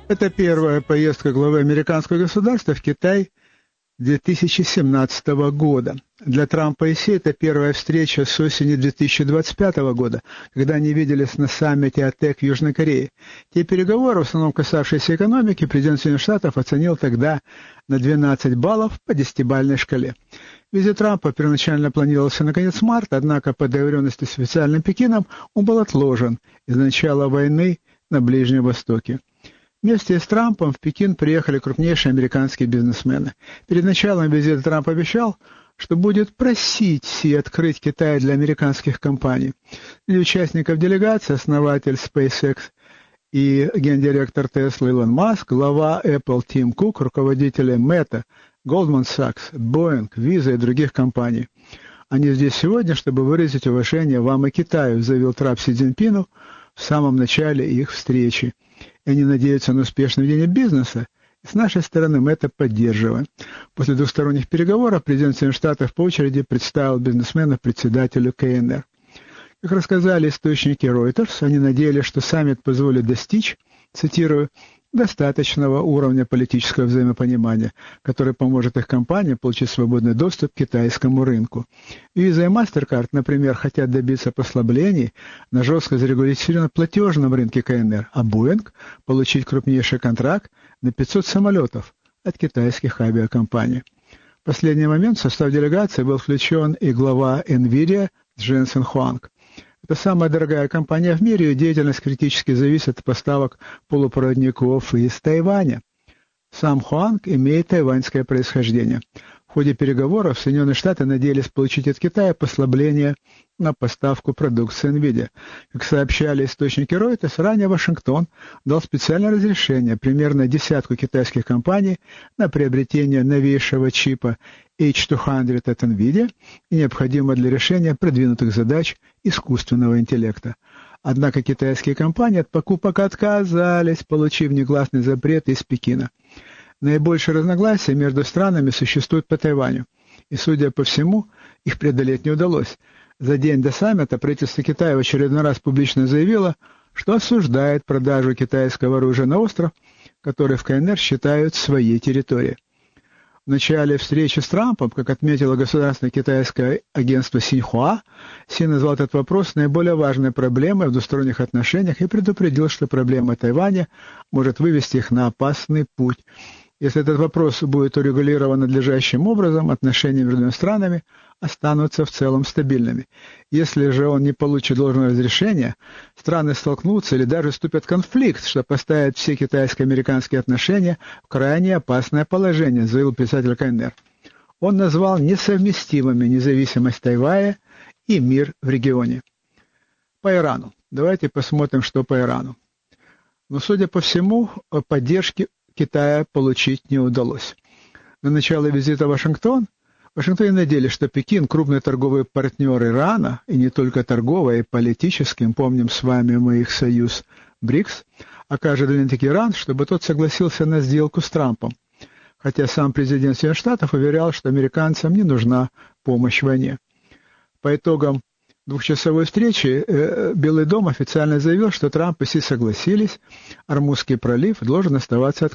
Это первая поездка главы американского государства в Китай 2017 года. Для Трампа и Си это первая встреча с осени 2025 года, когда они виделись на саммите ОТЕК в Южной Корее. Те переговоры, в основном касавшиеся экономики, президент Соединенных Штатов оценил тогда на 12 баллов по 10-бальной шкале. Визит Трампа первоначально планировался на конец марта, однако по договоренности с официальным Пекином он был отложен из-за начала войны на Ближнем Востоке. Вместе с Трампом в Пекин приехали крупнейшие американские бизнесмены. Перед началом визита Трамп обещал, что будет просить Си открыть Китай для американских компаний. Для участников делегации основатель SpaceX и гендиректор Tesla Илон Маск, глава Apple Тим Кук, руководители Meta, Goldman Sachs, Boeing, Visa и других компаний. Они здесь сегодня, чтобы выразить уважение вам и Китаю, заявил Трамп Си Цзиньпину в самом начале их встречи. И они надеются на успешное ведение бизнеса. И с нашей стороны мы это поддерживаем. После двусторонних переговоров президент Соединенных Штатов по очереди представил бизнесменов председателю КНР. Как рассказали источники Reuters, они надеялись, что саммит позволит достичь, цитирую, достаточного уровня политического взаимопонимания, который поможет их компаниям получить свободный доступ к китайскому рынку. Visa и MasterCard, например, хотят добиться послаблений на жестко зарегулированном платежном рынке КНР, а Boeing получить крупнейший контракт на 500 самолетов от китайских авиакомпаний. В последний момент в состав делегации был включен и глава NVIDIA Дженсен Хуанг. Это самая дорогая компания в мире, и деятельность критически зависит от поставок полупроводников из Тайваня. Сам Хуанг имеет тайваньское происхождение. В ходе переговоров Соединенные Штаты надеялись получить от Китая послабление на поставку продукции NVIDIA. Как сообщали источники Reuters, ранее Вашингтон дал специальное разрешение примерно десятку китайских компаний на приобретение новейшего чипа H200 от NVIDIA и необходимого для решения продвинутых задач искусственного интеллекта. Однако китайские компании от покупок отказались, получив негласный запрет из Пекина. Наибольшие разногласия между странами существуют по Тайваню, и, судя по всему, их преодолеть не удалось. За день до саммита правительство Китая в очередной раз публично заявило, что осуждает продажу китайского оружия на остров, который в КНР считают своей территорией. В начале встречи с Трампом, как отметило государственное китайское агентство Синьхуа, Си назвал этот вопрос наиболее важной проблемой в двусторонних отношениях и предупредил, что проблема Тайваня может вывести их на опасный путь. Если этот вопрос будет урегулирован надлежащим образом, отношения между странами останутся в целом стабильными. Если же он не получит должного разрешения, страны столкнутся или даже вступят в конфликт, что поставит все китайско-американские отношения в крайне опасное положение, заявил председатель КНР. Он назвал несовместимыми независимость Тайваня и мир в регионе. По Ирану. Давайте посмотрим, что по Ирану. Но, судя по всему, поддержки Китая получить не удалось. На начало визита в Вашингтоне надеялись, что Пекин, крупный торговый партнер Ирана, и не только торговый, а и политическим, помним с вами мы их союз БРИКС, окажет давление на Иран, чтобы тот согласился на сделку с Трампом. Хотя сам президент Соединенных Штатов уверял, что американцам не нужна помощь в войне. По итогам двухчасовой встречи Белый дом официально заявил, что Трамп и Си согласились, Ормузский пролив должен оставаться открытым.